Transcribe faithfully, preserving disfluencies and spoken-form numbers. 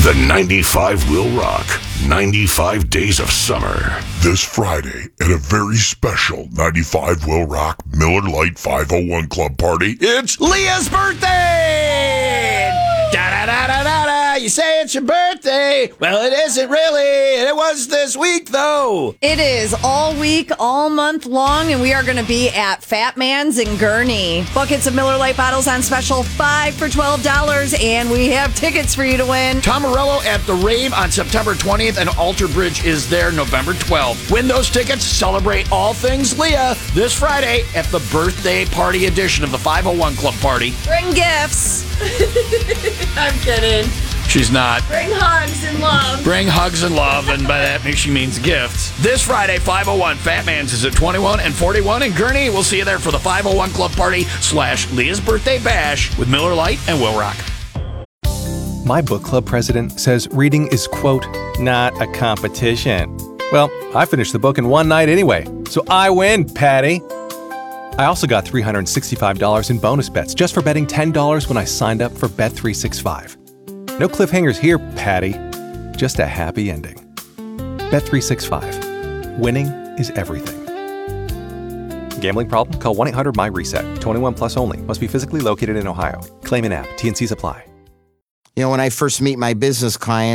The ninety-five will rock. ninety-five days of summer. This Friday, at a very special ninety-five will rock Miller Lite five oh one Club party, it's Leah's birthday! Da-da-da-da-da-da! You say it's your birthday. Well, it isn't really. It was this week, though. It is all week, all month long, and we are going to be at Fat Man's in Gurnee. Buckets of Miller Lite bottles on special, five for twelve dollars, and we have tickets for you to win. Tom Morello at the Rave on September twentieth, and Alter Bridge is there November twelfth. Win those tickets, celebrate all things Leah this Friday at the birthday party edition of the five oh one Club Party. Bring gifts. I'm kidding. She's not. Bring hugs and love. Bring hugs and love, and by that she means gifts. This Friday, five oh one Fat Man's is at twenty-one and forty-one in Gurnee. We'll see you there for the five oh one Club Party slash Leah's Birthday Bash with Miller Lite and Will Rock. My book club president says reading is, quote, not a competition. Well, I finished the book in one night anyway, so I win, Patty. I also got three hundred sixty-five dollars in bonus bets just for betting ten dollars when I signed up for Bet three sixty-five. No cliffhangers here, Patty. Just a happy ending. Bet three sixty-five. Winning is everything. Gambling problem? Call one eight hundred my reset. twenty-one plus only. Must be physically located in Ohio. Claim an app. T and Cs apply. You know, when I first meet my business client,